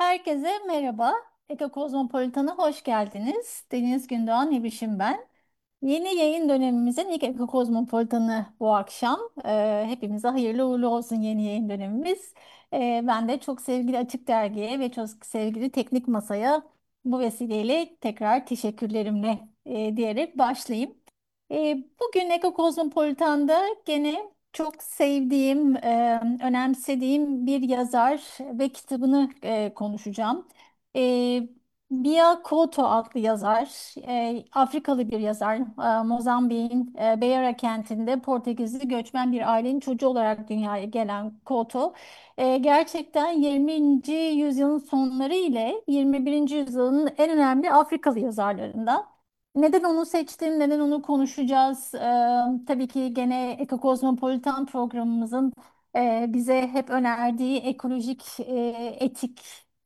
Herkese merhaba. Eko Kozmopolitan'a hoş geldiniz. Deniz Gündoğan İbrişim ben. Yeni yayın dönemimizin ilk Eko Kozmopolitan'ı bu akşam. Hepimize hayırlı uğurlu olsun yeni yayın dönemimiz. Ben de çok sevgili Açık Dergi'ye ve çok sevgili Teknik Masa'ya bu vesileyle tekrar teşekkürlerimle diyerek başlayayım. Bugün Eko Kozmopolitan'da gene çok sevdiğim, önemsediğim bir yazar ve kitabını konuşacağım. E, Bia Couto adlı yazar, Afrikalı bir yazar. Mozambik'in Beira kentinde Portekizli göçmen bir ailenin çocuğu olarak dünyaya gelen Couto, gerçekten 20. yüzyılın sonları ile 21. yüzyılın en önemli Afrikalı yazarlarından. Neden onu seçtim, neden onu konuşacağız? Tabii ki gene Eko Kozmopolitan programımızın bize hep önerdiği ekolojik, etik,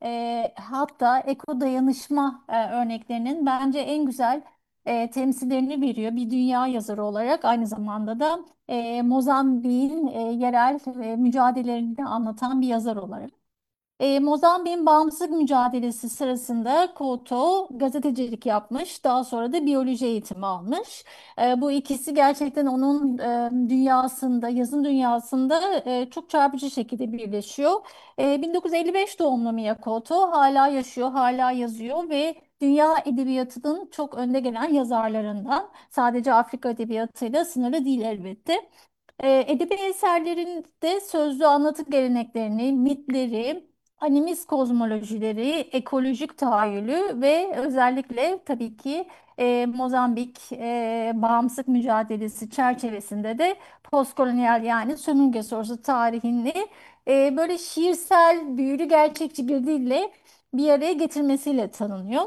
hatta eko dayanışma örneklerinin bence en güzel temsillerini veriyor. Bir dünya yazarı olarak aynı zamanda da Mozambik'in yerel mücadelelerini anlatan bir yazar olarak. Mozambik'in bağımsızlık mücadelesi sırasında Couto gazetecilik yapmış. Daha sonra da biyoloji eğitimi almış. Bu ikisi gerçekten onun dünyasında, yazın dünyasında çok çarpıcı şekilde birleşiyor. 1955 doğumlu Mia Couto hala yaşıyor, hala yazıyor ve dünya edebiyatının çok önde gelen yazarlarından. Sadece Afrika edebiyatıyla sınırlı değil elbette. Edebi eserlerinde sözlü anlatı geleneklerini, mitleri, animist kozmolojileri, ekolojik tahayyülü ve özellikle tabii ki Mozambik bağımsızlık mücadelesi çerçevesinde de postkolonyal yani sömürge sonrası tarihini böyle şiirsel, büyülü, gerçekçi bir dille bir araya getirmesiyle tanınıyor.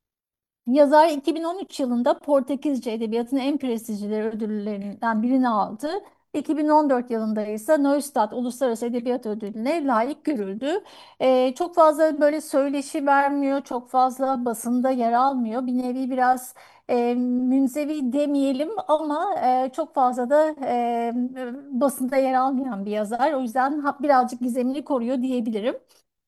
Yazar 2013 yılında Portekizce Edebiyatın en prestijli ödüllerinden birini aldı. 2014 yılında ise Neustadt Uluslararası Edebiyat Ödülü'ne layık görüldü. Çok fazla böyle söyleşi vermiyor, çok fazla basında yer almıyor. Bir nevi biraz münzevi demeyelim ama çok fazla da basında yer almayan bir yazar. O yüzden birazcık gizemini koruyor diyebilirim.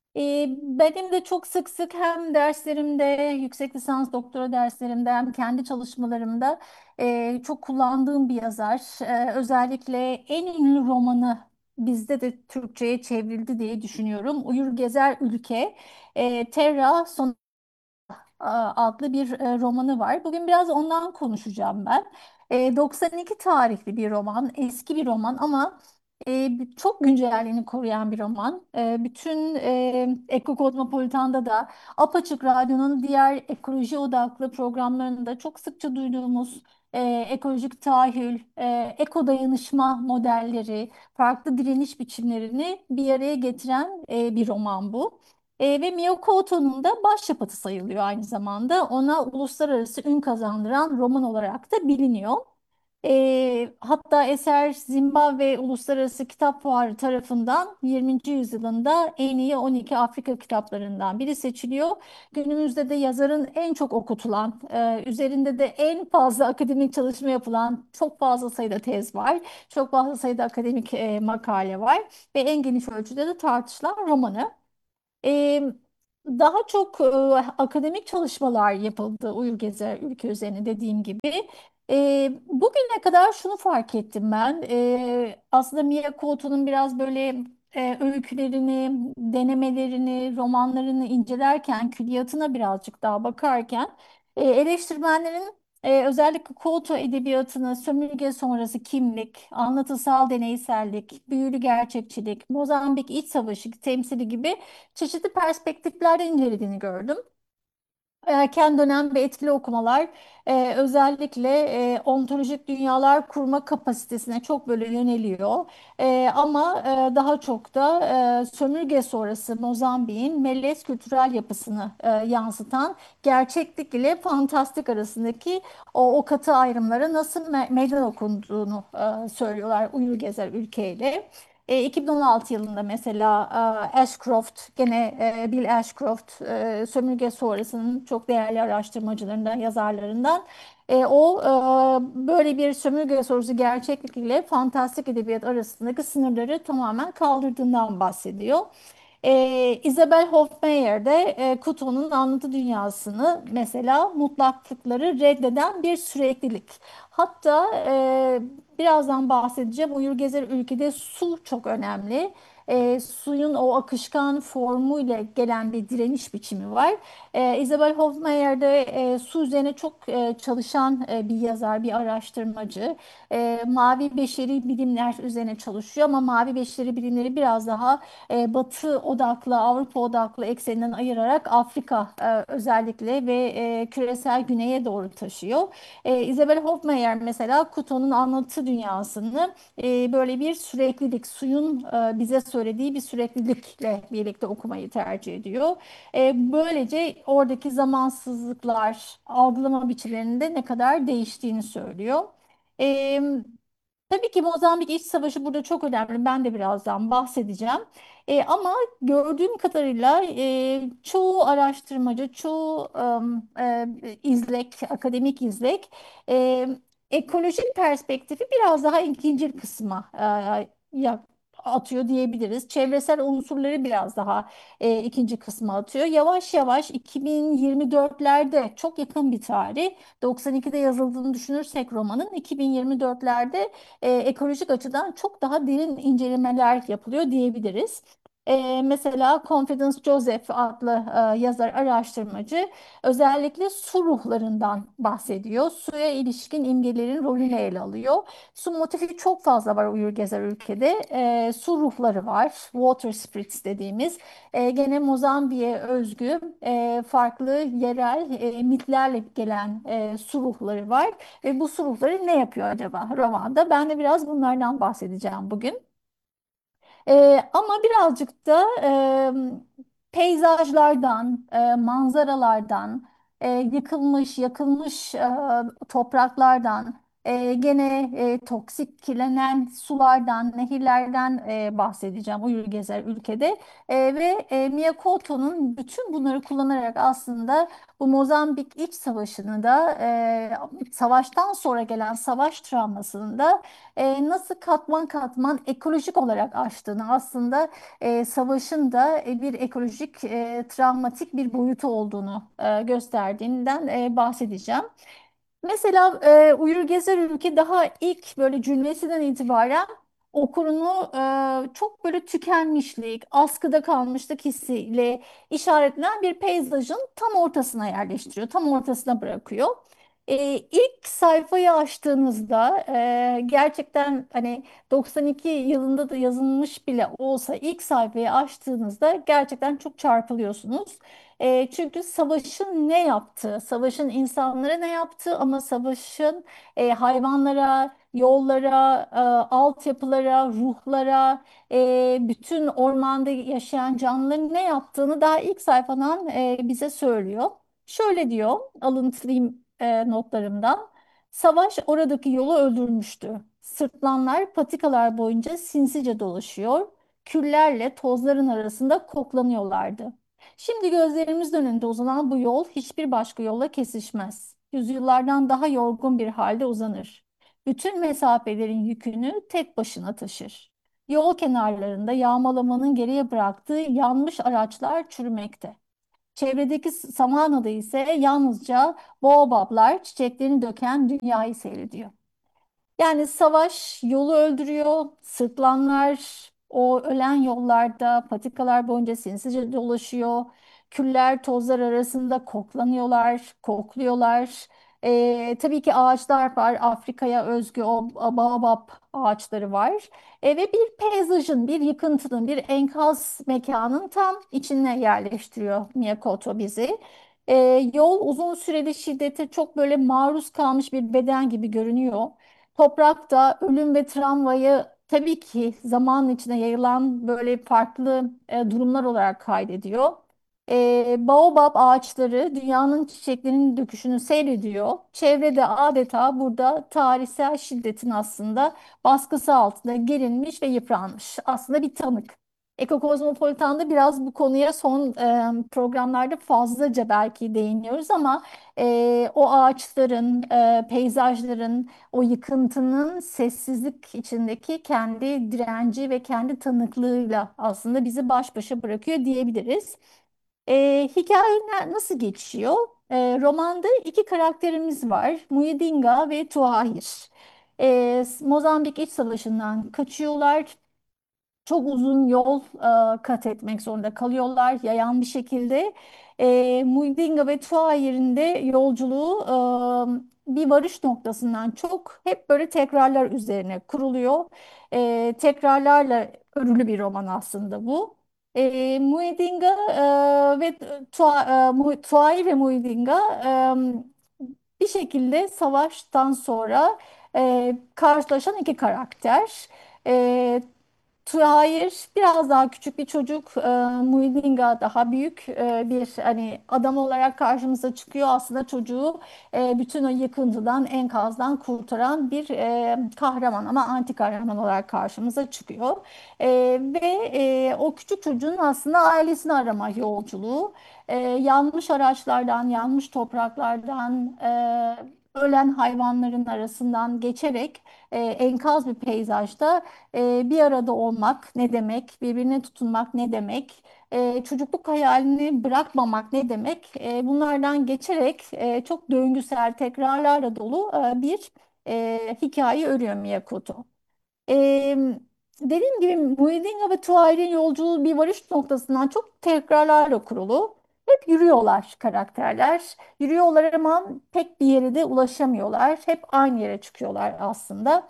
Benim de çok sık sık hem derslerimde, yüksek lisans doktora derslerimde hem kendi çalışmalarımda çok kullandığım bir yazar. Özellikle en ünlü romanı bizde de Türkçe'ye çevrildi diye düşünüyorum. Uyur Gezer Ülke, Terra adlı bir romanı var. Bugün biraz ondan konuşacağım ben. 92 tarihli bir roman, eski bir roman ama çok güncelliğini koruyan bir roman. Bütün Eko Kozmopolitan'da da Apaçık Radyo'nun diğer ekoloji odaklı programlarında çok sıkça duyduğumuz ekolojik tahayyül, eko dayanışma modelleri, farklı direniş biçimlerini bir araya getiren bir roman bu. Ve Miyoko Oto'nun da başyapıtı sayılıyor aynı zamanda. Ona uluslararası ün kazandıran roman olarak da biliniyor. Hatta eser Zimbabwe Uluslararası Kitap Fuarı tarafından 20. yüzyılında en iyi 12 Afrika kitaplarından biri seçiliyor. Günümüzde de yazarın en çok okutulan, üzerinde de en fazla akademik çalışma yapılan çok fazla sayıda tez var. Çok fazla sayıda akademik makale var ve en geniş ölçüde de tartışılan romanı. Ee, Daha çok akademik çalışmalar yapıldı Uyur Gezer ülke üzerine dediğim gibi. Bugüne kadar şunu fark ettim ben. Aslında Mia Couto'nun biraz böyle öykülerini, denemelerini, romanlarını incelerken, külliyatına birazcık daha bakarken eleştirmenlerin özellikle Couto edebiyatını sömürge sonrası kimlik, anlatısal deneysellik, büyülü gerçekçilik, Mozambik İç Savaşı temsili gibi çeşitli perspektiflerden incelediğini gördüm. Erken dönem ve etkili okumalar özellikle ontolojik dünyalar kurma kapasitesine çok böyle yöneliyor. Ama daha çok da sömürge sonrası Mozambik'in melez kültürel yapısını yansıtan gerçeklik ile fantastik arasındaki o katı ayrımlara nasıl meydan okunduğunu söylüyorlar Uyur Gezer ülkeyle. 2016 yılında mesela Ashcroft, gene Bill Ashcroft, sömürge sonrasının çok değerli araştırmacılarından, yazarlarından, o böyle bir sömürge sonrası gerçeklik ile fantastik edebiyat arasındaki sınırları tamamen kaldırdığından bahsediyor. Isabel Hofmeyr de Kuto'nun anlatı dünyasını mesela mutlaklıkları reddeden bir süreklilik. Hatta birazdan bahsedeceğim. Uyur Gezer ülkede su çok önemli. Suyun o akışkan formuyla gelen bir direniş biçimi var. Isabel Hofmeyr de su üzerine çok çalışan bir yazar, bir araştırmacı. Mavi beşeri bilimler üzerine çalışıyor ama mavi beşeri bilimleri biraz daha Batı odaklı, Avrupa odaklı ekseninden ayırarak Afrika özellikle ve küresel güneye doğru taşıyor. Isabel Hofmeyr mesela Kuto'nun anlatı dünyasını böyle bir süreklilik, suyun bize söylediği bir süreklilikle birlikte okumayı tercih ediyor. Böylece oradaki zamansızlıklar, algılama biçimlerinde ne kadar değiştiğini söylüyor. E, Tabii ki Mozambik İç Savaşı burada çok önemli. Ben de birazdan bahsedeceğim. Ama gördüğüm kadarıyla çoğu araştırmacı, çoğu izlek, akademik izlek e, ekolojik perspektifi biraz daha ikinci kısma atıyor diyebiliriz. Çevresel unsurları biraz daha ikinci kısma atıyor. Yavaş yavaş 2024'lerde çok yakın bir tarih. 92'de yazıldığını düşünürsek romanın 2024'lerde ekolojik açıdan çok daha derin incelemeler yapılıyor diyebiliriz. Mesela Confidence Joseph adlı yazar araştırmacı özellikle su ruhlarından bahsediyor. Suya ilişkin imgelerin rolünü ele alıyor. Su motifi çok fazla var Uyur Gezer ülkede. Su ruhları var. Water spirits dediğimiz. Gene Mozambik'e özgü farklı yerel mitlerle gelen su ruhları var. Ve bu su ruhları ne yapıyor acaba romanda? Ben de biraz bunlardan bahsedeceğim bugün. Ama birazcık da peyzajlardan, manzaralardan, yıkılmış, yakılmış topraklardan, gene toksik kirlenen sulardan, nehirlerden bahsedeceğim Uyur Gezer ülkede. Ve Miyakoto'nun bütün bunları kullanarak aslında bu Mozambik İç Savaşı'nı da savaştan sonra gelen savaş travmasını da nasıl katman katman ekolojik olarak aştığını aslında savaşın da bir ekolojik travmatik bir boyutu olduğunu gösterdiğinden bahsedeceğim. Mesela Uyur Gezer Ülke daha ilk böyle cümlesinden itibaren okurunu çok böyle tükenmişlik, askıda kalmışlık hissiyle işaretlenen bir peyzajın tam ortasına yerleştiriyor, tam ortasına bırakıyor. İlk sayfayı açtığınızda gerçekten hani 92 yılında da yazılmış bile olsa ilk sayfayı açtığınızda gerçekten çok çarpılıyorsunuz. Çünkü savaşın ne yaptığı, savaşın insanlara ne yaptığı ama savaşın hayvanlara, yollara, altyapılara, ruhlara, bütün ormanda yaşayan canlıların ne yaptığını daha ilk sayfadan bize söylüyor. Şöyle diyor, alıntılayayım notlarımdan. Savaş oradaki yolu öldürmüştü. Sırtlanlar patikalar boyunca sinsice dolaşıyor, küllerle tozların arasında koklanıyorlardı. Şimdi gözlerimizin önünde uzanan bu yol hiçbir başka yolla kesişmez. Yüzyıllardan daha yorgun bir halde uzanır. Bütün mesafelerin yükünü tek başına taşır. Yol kenarlarında yağmalamanın geriye bıraktığı yanmış araçlar çürümekte. Çevredeki savanada ise yalnızca baobablar çiçeklerini döken dünyayı seyrediyor. Yani savaş yolu öldürüyor. Sırtlanlar o ölen yollarda patikalar boyunca sinsice dolaşıyor. Küller tozlar arasında koklanıyorlar, kokluyorlar. Tabii ki ağaçlar var. Afrika'ya özgü o baobab ağaçları var. Ve bir peyzajın, bir yıkıntının, bir enkaz mekanın tam içine yerleştiriyor Miyakoto bizi. Yol uzun süreli şiddete çok böyle maruz kalmış bir beden gibi görünüyor. Toprakta ölüm ve travmayı tabii ki zamanın içine yayılan böyle farklı durumlar olarak kaydediyor. Baobab ağaçları dünyanın çiçeklerinin döküşünü seyrediyor. Çevrede adeta burada tarihsel şiddetin aslında baskısı altında gerilmiş ve yıpranmış. Aslında bir tanık. Ekokozmopolitan'da biraz bu konuya son programlarda fazlaca belki değiniyoruz ama o ağaçların, peyzajların, o yıkıntının sessizlik içindeki kendi direnci ve kendi tanıklığıyla aslında bizi baş başa bırakıyor diyebiliriz. Hikaye nasıl geçiyor? Romanda iki karakterimiz var. Muidinga ve Tuahir. Mozambik İç Savaşı'ndan kaçıyorlar. Çok uzun yol kat etmek zorunda kalıyorlar yayan bir şekilde. Muidinga ve Tua yerinde yolculuğu bir varış noktasından çok hep böyle tekrarlar üzerine kuruluyor. Tekrarlarla örülü bir roman aslında bu. Muidinga ve Tuai ve Muidinga bir şekilde savaştan sonra karşılaşan iki karakter. E, Hayır, biraz daha küçük bir çocuk. Muidinga daha büyük bir hani adam olarak karşımıza çıkıyor. Aslında çocuğu bütün o yıkıntıdan, enkazdan kurtaran bir kahraman ama anti kahraman olarak karşımıza çıkıyor. Ve o küçük çocuğun aslında ailesini arama yolculuğu. Yanmış araçlardan, yanmış topraklardan, ölen hayvanların arasından geçerek enkaz bir peyzajda bir arada olmak ne demek, birbirine tutunmak ne demek, çocukluk hayalini bırakmamak ne demek, bunlardan geçerek çok döngüsel tekrarlarla dolu bir hikaye örüyor Miyakoto. Ee, Dediğim gibi Muidinga ve Tuar'ın yolculuğu bir varış noktasından çok tekrarlarla kurulu. Hep yürüyorlar karakterler. Yürüyorlar ama pek bir yere de ulaşamıyorlar. Hep aynı yere çıkıyorlar aslında.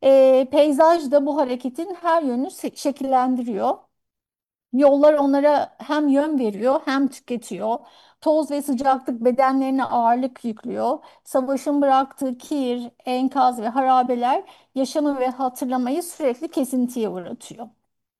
Peyzaj da bu hareketin her yönünü şekillendiriyor. Yollar onlara hem yön veriyor hem tüketiyor. Toz ve sıcaklık bedenlerine ağırlık yüklüyor. Savaşın bıraktığı kir, enkaz ve harabeler yaşamı ve hatırlamayı sürekli kesintiye uğratıyor.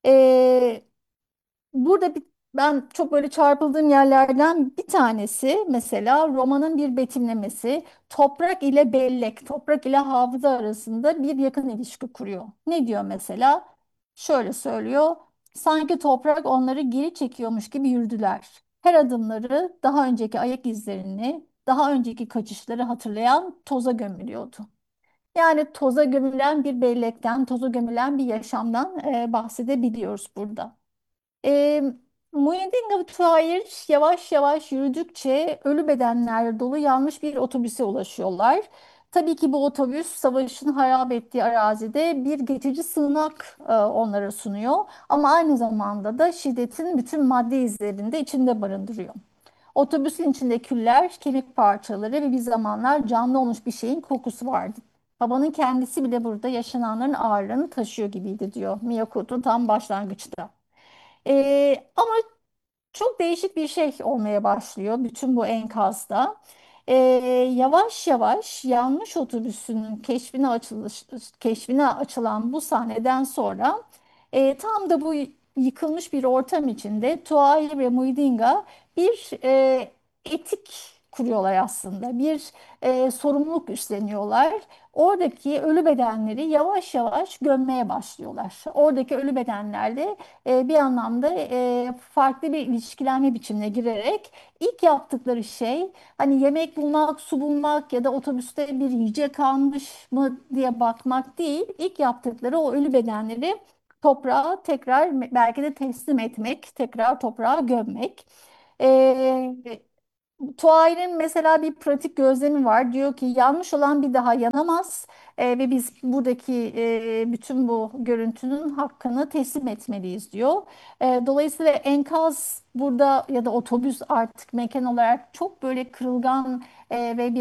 Ee, Burada ben çok böyle çarpıldığım yerlerden bir tanesi mesela romanın bir betimlemesi toprak ile bellek, toprak ile hafıza arasında bir yakın ilişki kuruyor. Ne diyor mesela? Şöyle söylüyor. Sanki toprak onları geri çekiyormuş gibi yürüdüler. Her adımları daha önceki ayak izlerini, daha önceki kaçışları hatırlayan toza gömülüyordu. Yani toza gömülen bir bellekten, toza gömülen bir yaşamdan bahsedebiliyoruz burada. E, Mueddin Tahir yavaş yavaş yürüdükçe ölü bedenlerle dolu yanmış bir otobüse ulaşıyorlar. Tabii ki bu otobüs savaşın harap ettiği arazide bir geçici sığınak onlara sunuyor. Ama aynı zamanda da şiddetin bütün madde izlerini de içinde barındırıyor. Otobüsün içinde küller, kemik parçaları ve bir zamanlar canlı olmuş bir şeyin kokusu vardı. Babanın kendisi bile burada yaşananların ağırlığını taşıyor gibiydi diyor Miyakoto tam başlangıçta. Ama çok değişik bir şey olmaya başlıyor bütün bu enkazda. Ee, Yavaş yavaş yanlış otobüsünün keşfine açılan bu sahneden sonra tam da bu yıkılmış bir ortam içinde Tuai ve Muidinga bir etik kuruyorlar aslında. Bir sorumluluk üstleniyorlar. Oradaki ölü bedenleri yavaş yavaş gömmeye başlıyorlar. Oradaki ölü bedenlerle bir anlamda farklı bir ilişkilenme biçimine girerek ilk yaptıkları şey hani yemek bulmak, su bulmak ya da otobüste bir yiyecek kalmış mı diye bakmak değil. İlk yaptıkları o ölü bedenleri toprağa tekrar belki de teslim etmek, tekrar toprağa gömmek. E, Tuğay'ın mesela bir pratik gözlemi var. Diyor ki yanmış olan bir daha yanamaz. Ve biz buradaki bütün bu görüntünün hakkını teslim etmeliyiz diyor. Dolayısıyla enkaz burada ya da otobüs artık mekan olarak çok böyle kırılgan ve bir